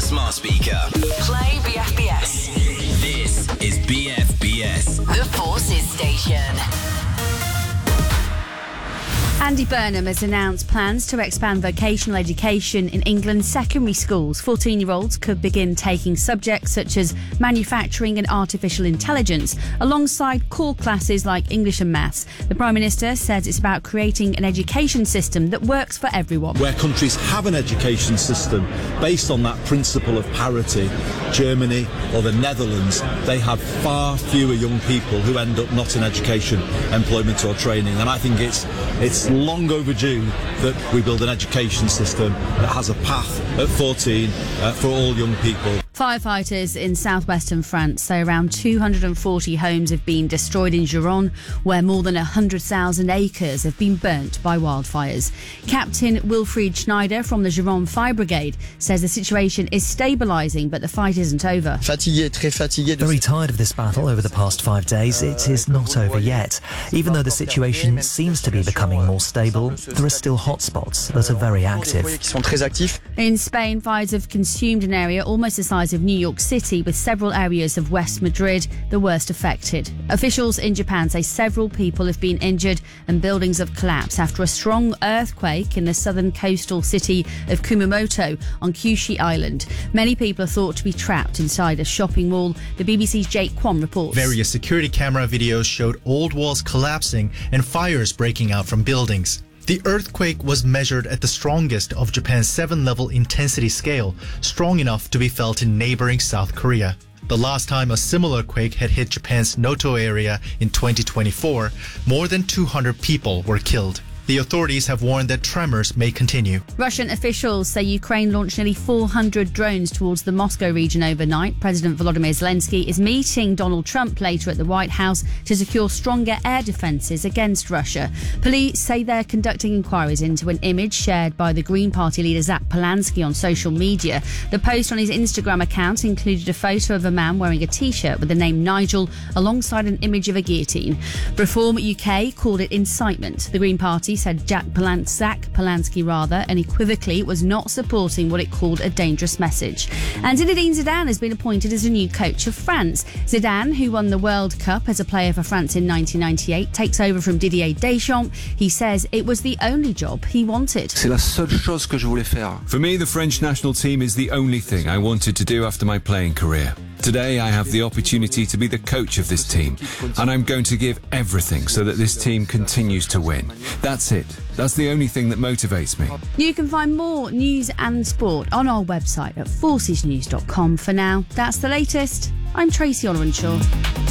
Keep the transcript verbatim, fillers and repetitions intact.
smart speaker. Play B F B S. This is B F B S. The Forces Station. Andy Burnham has announced plans to expand vocational education in England's secondary schools. fourteen-year-olds could begin taking subjects such as manufacturing and artificial intelligence alongside core classes like English and maths. The Prime Minister says it's about creating an education system that works for everyone. Where countries have an education system based on that principle of parity, Germany or the Netherlands, they have far fewer young people who end up not in education, employment or training. And I think it's it's long overdue that we build an education system that has a path at fourteen uh, for all young people. Firefighters in southwestern France say around two hundred forty homes have been destroyed in Gironde, where more than one hundred thousand acres have been burnt by wildfires. Captain Wilfried Schneider from the Gironde Fire Brigade says the situation is stabilising, but the fight isn't over. Fatigué, très fatigué. Very tired of this battle over the past five days. It is not over yet. Even though the situation seems to be becoming more stable, there are still hotspots that are very active. In Spain, fires have consumed an area almost the size of New York City, with several areas of West Madrid the worst affected. Officials in Japan say several people have been injured and buildings have collapsed after a strong earthquake in the southern coastal city of Kumamoto on Kyushu Island. Many people are thought to be trapped inside a shopping mall. The B B C's Jake Kwan reports. Various security camera videos showed old walls collapsing and fires breaking out from buildings. The earthquake was measured at the strongest of Japan's seven-level intensity scale, strong enough to be felt in neighboring South Korea. The last time a similar quake had hit Japan's Noto area in twenty twenty-four, more than two hundred people were killed. The authorities have warned that tremors may continue. Russian officials say Ukraine launched nearly four hundred drones towards the Moscow region overnight. President Volodymyr Zelensky is meeting Donald Trump later at the White House to secure stronger air defences against Russia. Police say they're conducting inquiries into an image shared by the Green Party leader Zach Polanski on social media. The post on his Instagram account included a photo of a man wearing a T-shirt with the name Nigel alongside an image of a guillotine. Reform U K called it incitement. The Green Party said Jack Polan- Zach Polanski rather, unequivocally was not supporting what it called a dangerous message. And Zinedine Zidane has been appointed as the new coach of France. Zidane, who won the World Cup as a player for France in nineteen ninety-eight, takes over from Didier Deschamps. He says it was the only job he wanted. C'est la seule chose que je voulais faire. For me, the French national team is the only thing I wanted to do after my playing career. Today I have the opportunity to be the coach of this team, and I'm going to give everything so that this team continues to win. That's it. That's the only thing that motivates me. You can find more news and sport on our website at forces news dot com. For now, that's the latest. I'm Tracy Olorenshaw.